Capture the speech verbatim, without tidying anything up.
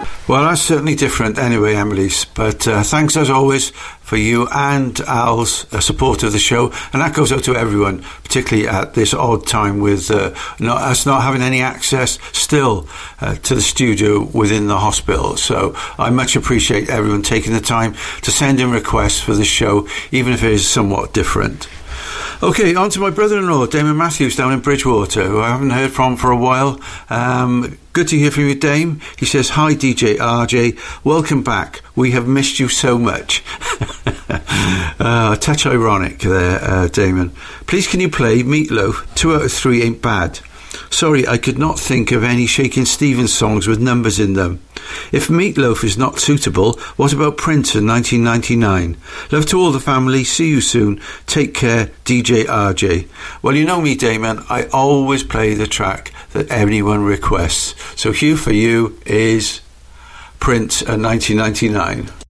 Well, that's certainly different anyway, Emily's. But uh, thanks as always for you and Al's uh, support of the show. And that goes out to everyone, particularly at this odd time with uh, not, us not having any access still uh, to the studio within the hospital. So I much appreciate everyone taking the time to send in requests for the show, even if it is somewhat different. Okay, on to my brother-in-law, Damon Matthews, down in Bridgewater, who I haven't heard from for a while. Um, good to hear from you, Dame. He says, hi, D J R J. Welcome back. We have missed you so much. uh, a touch ironic there, uh, Damon. Please can you play Meatloaf? Two out of three ain't bad. Sorry, I could not think of any Shakin' Stevens songs with numbers in them. If Meatloaf is not suitable, what about Prince in nineteen ninety-nine? Love to all the family. See you soon. Take care, D J R J. Well, you know me, Damon. I always play the track that anyone requests. So here for you is Prince in nineteen ninety-nine.